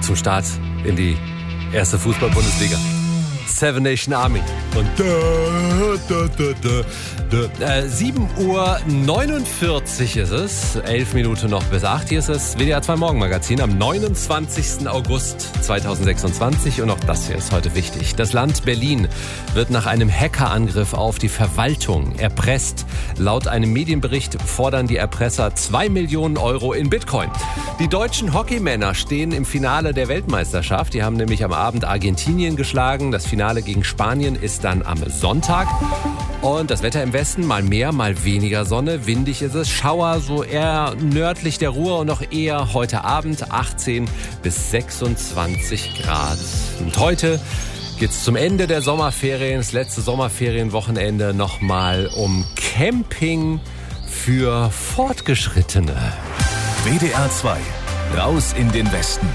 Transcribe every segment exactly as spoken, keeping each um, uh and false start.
zum Start in die erste Fußball-Bundesliga. Seven Nation Army. Und da, da, da, da, da. Äh, sieben Uhr neunundvierzig ist es. Elf Minuten noch bis acht. Hier ist das W D R zwei Morgenmagazin am neunundzwanzigsten August zweitausendsechsundzwanzig. Und auch das hier ist heute wichtig. Das Land Berlin wird nach einem Hackerangriff auf die Verwaltung erpresst. Laut einem Medienbericht fordern die Erpresser zwei Millionen Euro in Bitcoin. Die deutschen Hockeymänner stehen im Finale der Weltmeisterschaft. Die haben nämlich am Abend Argentinien geschlagen. Das Finale gegen Spanien ist dann am Sonntag. Und das Wetter im Westen, mal mehr, mal weniger Sonne. Windig ist es. Schauer so eher nördlich der Ruhr und noch eher heute Abend achtzehn bis sechsundzwanzig Grad. Und heute geht's zum Ende der Sommerferien, das letzte Sommerferienwochenende, nochmal um Camping für Fortgeschrittene. W D R zwei, raus in den Westen.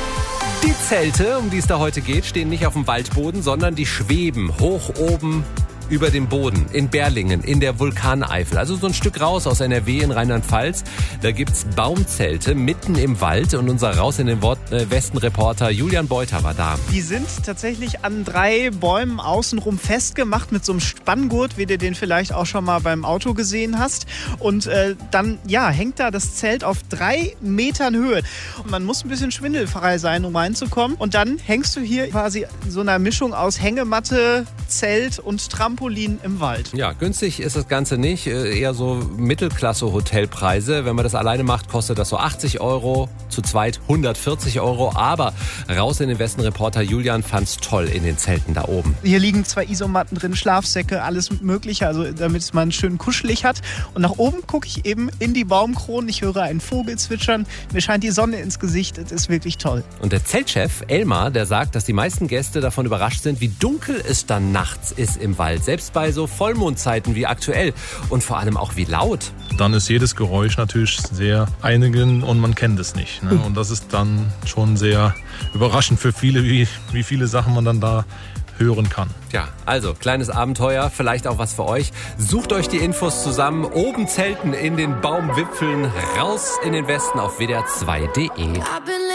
Die Zelte, um die es da heute geht, stehen nicht auf dem Waldboden, sondern die schweben hoch oben über dem Boden in Berlingen, in der Vulkaneifel. Also so ein Stück raus aus N R W in Rheinland-Pfalz. Da gibt's Baumzelte mitten im Wald und unser Raus in den Westen-Reporter Julian Beuter war da. Die sind tatsächlich an drei Bäumen außenrum festgemacht mit so einem Spanngurt, wie du den vielleicht auch schon mal beim Auto gesehen hast. Und äh, dann ja, hängt da das Zelt auf drei Metern Höhe. Und man muss ein bisschen schwindelfrei sein, um reinzukommen. Und dann hängst du hier quasi in so einer Mischung aus Hängematte, Zelt und Trampolin im Wald. Ja, günstig ist das Ganze nicht. Eher so Mittelklasse-Hotelpreise. Wenn man das alleine macht, kostet das so achtzig Euro. Zu zweit hundertvierzig Euro. Aber raus in den Westen-Reporter Julian fand's toll in den Zelten da oben. Hier liegen zwei Isomatten drin, Schlafsäcke, alles Mögliche, also damit man schön kuschelig hat. Und nach oben gucke ich eben in die Baumkronen. Ich höre einen Vogel zwitschern. Mir scheint die Sonne ins Gesicht. Es ist wirklich toll. Und der Zeltchef Elmar, der sagt, dass die meisten Gäste davon überrascht sind, wie dunkel es dann nachts ist im Wald. Selbst bei so Vollmondzeiten wie aktuell. Und vor allem auch wie laut. Dann ist jedes Geräusch natürlich sehr einigend und man kennt es nicht. Ne? Und das ist dann schon sehr überraschend für viele, wie, wie viele Sachen man dann da hören kann. Ja, also kleines Abenteuer, vielleicht auch was für euch. Sucht euch die Infos zusammen. Oben zelten in den Baumwipfeln, raus in den Westen auf W D R zwei punkt de.